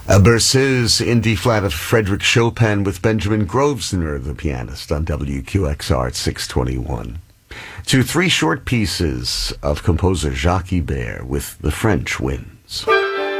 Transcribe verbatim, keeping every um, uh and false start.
A Berceuse in D-flat of Frederick Chopin with Benjamin Grosvenor, the pianist, on W Q X R at six twenty-one. To three short pieces of composer Jacques Ibert with The French Winds.